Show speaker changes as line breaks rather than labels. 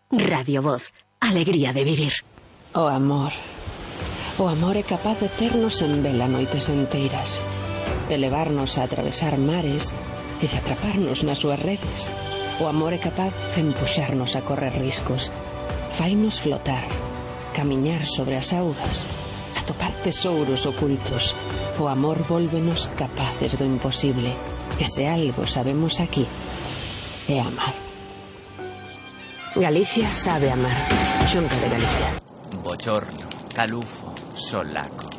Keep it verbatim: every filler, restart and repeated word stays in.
Radio Voz, alegría de vivir.
O amor. O amor é capaz de ternos en vela noites enteiras, de levarnos a atravesar mares e de atraparnos nas súas redes. O amor é capaz de empuxarnos a correr riscos, fainos flotar, camiñar sobre as augas, atopar tesouros ocultos. O amor vólvenos capaces do imposible. E se algo sabemos aquí, é amar. Galicia sabe amar. Xunta de Galicia.
Bochorno, calufo, solaco.